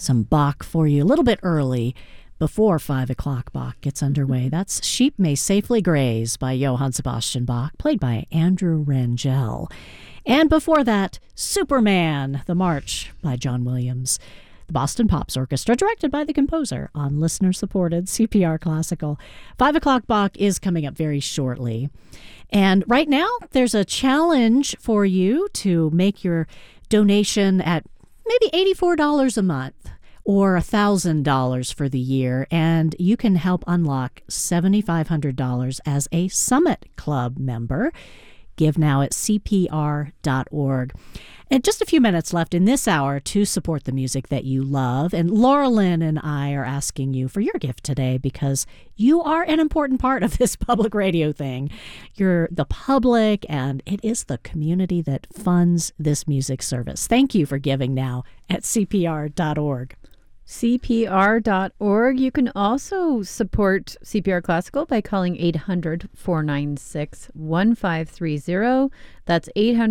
some Bach for you a little bit early before 5 o'clock Bach gets underway. That's Sheep May Safely Graze by Johann Sebastian Bach, played by Andrew Rangel. And before that, Superman, the March by John Williams. The Boston Pops Orchestra, directed by the composer on listener-supported CPR Classical. 5 o'clock Bach is coming up very shortly. And right now, there's a challenge for you to make your donation at maybe $84 a month or $1,000 for the year, and you can help unlock $7,500 as a Summit Club member. Give now at CPR.org. And just a few minutes left in this hour to support the music that you love. And Laura Lynn and I are asking you for your gift today because you are an important part of this public radio thing. You're the public, and it is the community that funds this music service. Thank you for giving now at CPR.org. CPR.org. You can also support CPR Classical by calling 800-496-1530. That's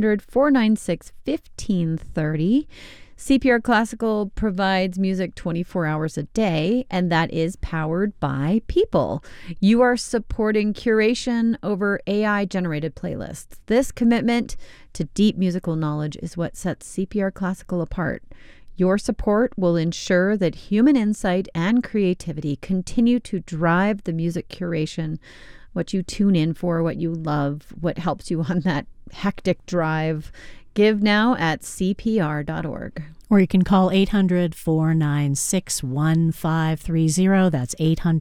800-496-1530. CPR Classical provides music 24 hours a day, and that is powered by people. You are supporting curation over AI-generated playlists. This commitment to deep musical knowledge is what sets CPR Classical apart. Your support will ensure that human insight and creativity continue to drive the music curation, what you tune in for, what you love, what helps you on that hectic drive. Give now at CPR.org. Or you can call 800-496-1530. That's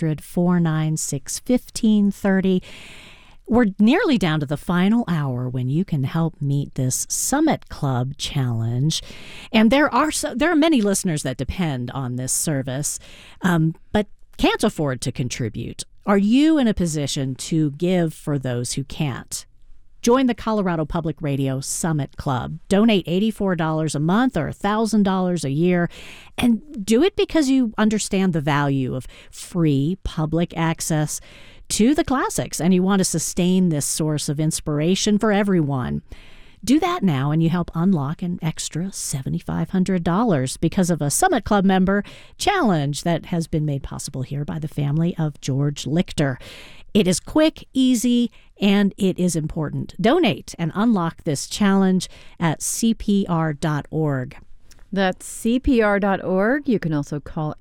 800-496-1530. We're nearly down to the final hour when you can help meet this Summit Club challenge. And there are many listeners that depend on this service, but can't afford to contribute. Are you in a position to give for those who can't? Join the Colorado Public Radio Summit Club. Donate $84 a month or $1,000 a year, and do it because you understand the value of free public access to the classics, and you want to sustain this source of inspiration for everyone. Do that now, and you help unlock an extra $7,500 because of a Summit Club member challenge that has been made possible here by the family of George Lichter. It is quick, easy, and it is important. Donate and unlock this challenge at CPR.org. That's CPR.org. You can also call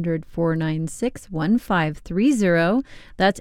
800-496-1530. That's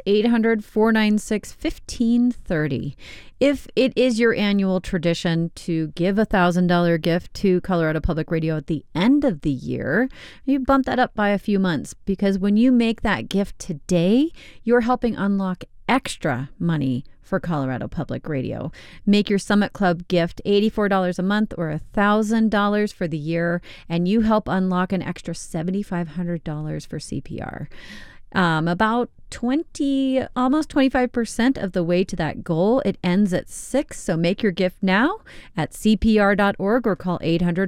800-496-1530. If it is your annual tradition to give a $1,000 gift to Colorado Public Radio at the end of the year, you bump that up by a few months, because when you make that gift today, you're helping unlock extra money for Colorado Public Radio. Make your Summit Club gift $84 a month or $1,000 for the year, and you help unlock an extra $7,500 for CPR. About almost 25% of the way to that goal. It ends at 6, so make your gift now at CPR.org or call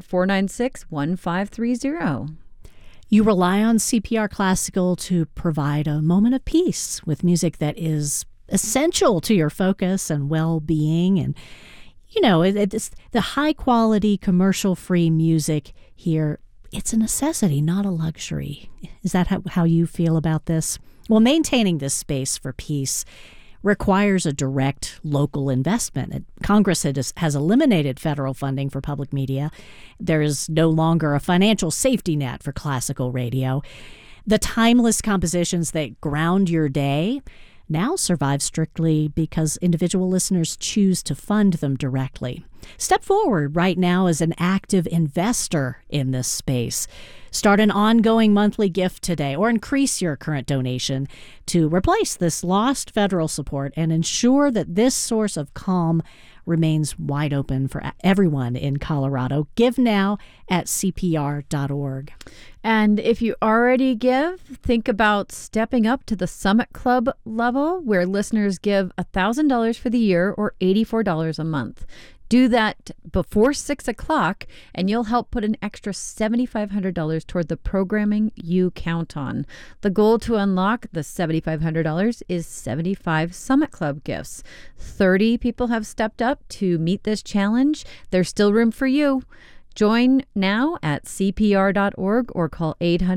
800-496-1530. You rely on CPR Classical to provide a moment of peace with music that is essential to your focus and well-being. And, you know, it's the high-quality, commercial-free music here. It's a necessity, not a luxury. Is that how you feel about this? Well, maintaining this space for peace requires a direct local investment. Congress has eliminated federal funding for public media. There is no longer a financial safety net for classical radio. The timeless compositions that ground your day now survive strictly because individual listeners choose to fund them directly. Step forward right now as an active investor in this space. Start an ongoing monthly gift today, or increase your current donation to replace this lost federal support and ensure that this source of calm remains wide open for everyone in Colorado. Give now at CPR.org. And if you already give, think about stepping up to the Summit Club level, where listeners give $1,000 for the year or $84 a month. Do that before 6 o'clock, and you'll help put an extra $7,500 toward the programming you count on. The goal to unlock the $7,500 is 75 Summit Club gifts. 30 people have stepped up to meet this challenge. There's still room for you. Join now at CPR.org or call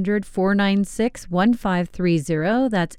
800-496-1530. That's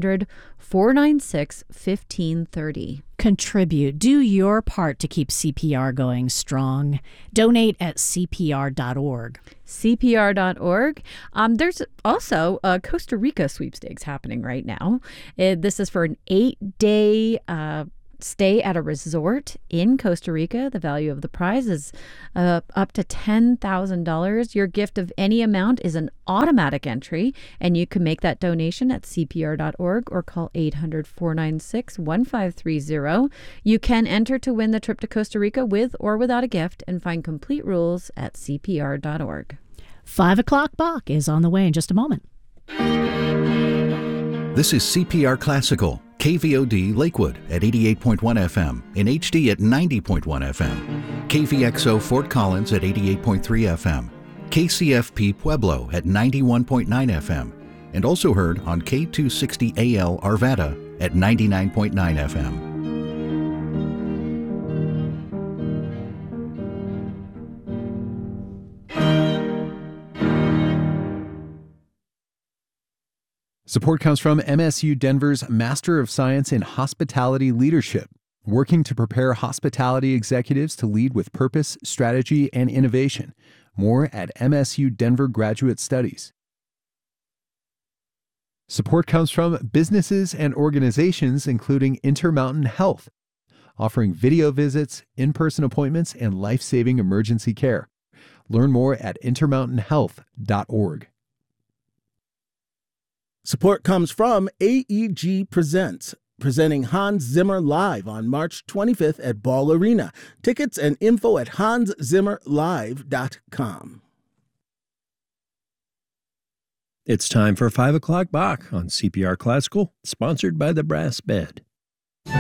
800-496-1530. Contribute. Do your part to keep CPR going strong. Donate at CPR.org. CPR.org. There's also a Costa Rica sweepstakes happening right now. This is for an 8-day stay at a resort in Costa Rica. The value of the prize is up to $10,000. Your gift of any amount is an automatic entry, and you can make that donation at CPR.org or call 800-496-1530. You can enter to win the trip to Costa Rica with or without a gift and find complete rules at CPR.org. 5 o'clock Bach is on the way in just a moment. This is CPR Classical, KVOD Lakewood at 88.1 FM, in HD at 90.1 FM, KVXO Fort Collins at 88.3 FM, KCFP Pueblo at 91.9 FM, and also heard on K260AL Arvada at 99.9 FM. Support comes from MSU Denver's Master of Science in Hospitality Leadership, working to prepare hospitality executives to lead with purpose, strategy, and innovation. More at MSU Denver Graduate Studies. Support comes from businesses and organizations including Intermountain Health, offering video visits, in-person appointments, and life-saving emergency care. Learn more at intermountainhealth.org. Support comes from AEG Presents, presenting Hans Zimmer live on March 25th at Ball Arena. Tickets and info at hanszimmerlive.com. It's time for 5 o'clock Bach on CPR Classical, sponsored by the Brass Bed.